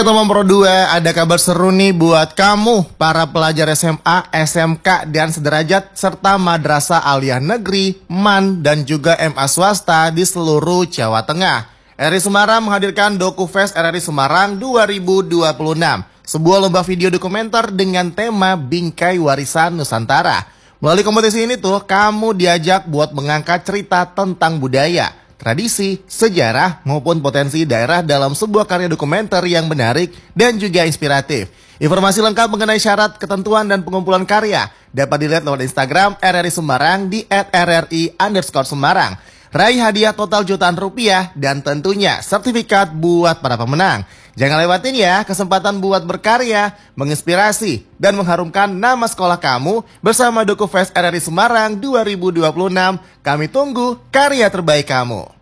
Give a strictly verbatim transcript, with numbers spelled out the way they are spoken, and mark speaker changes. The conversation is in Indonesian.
Speaker 1: teman Pro dua, ada kabar seru nih buat kamu, para pelajar S M A, S M K, dan sederajat, serta madrasah aliyah negeri, M A N, dan juga M A swasta di seluruh Jawa Tengah. R R I Semarang menghadirkan DokuFest R R I Semarang dua ribu dua puluh enam, sebuah lomba video dokumenter dengan tema Bingkai Warisan Nusantara. Melalui kompetisi ini tuh, kamu diajak buat mengangkat cerita tentang budaya, tradisi, sejarah, maupun potensi daerah dalam sebuah karya dokumenter yang menarik dan juga inspiratif. Informasi lengkap mengenai syarat, ketentuan, dan pengumpulan karya dapat dilihat lewat Instagram R R I Semarang di et R R I underscore Semarang. Raih hadiah total jutaan rupiah dan tentunya sertifikat buat para pemenang. Jangan lewatin ya kesempatan buat berkarya, menginspirasi, dan mengharumkan nama sekolah kamu bersama DokuFest R R I Semarang dua ribu dua puluh enam. Kami tunggu karya terbaik kamu.